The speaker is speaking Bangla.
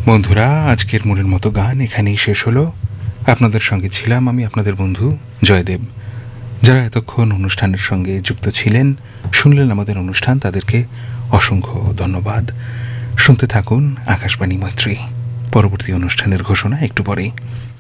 বন্ধুরা, আজকের মনের মতো গান এখানেই শেষ হলো। আপনাদের সঙ্গে ছিলাম আমি, আপনাদের বন্ধু জয়দেব। যারা এতক্ষণ অনুষ্ঠানের সঙ্গে যুক্ত ছিলেন, শুনলেন আমাদের অনুষ্ঠান, তাদেরকে অসংখ্য ধন্যবাদ। শুনতে থাকুন আকাশবাণী মৈত্রী। পরবর্তী অনুষ্ঠানের ঘোষণা একটু পরেই।